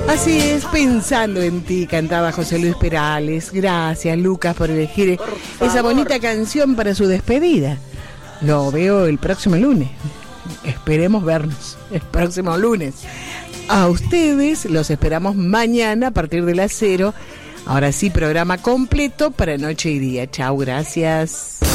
Así es, pensando en ti, cantaba José Luis Perales. Gracias, Lucas, por elegir esa bonita canción para su despedida. Lo veo el próximo lunes. Esperemos vernos el próximo lunes. A ustedes los esperamos mañana a partir de las 0. Ahora sí, programa completo para noche y día. Chau, gracias.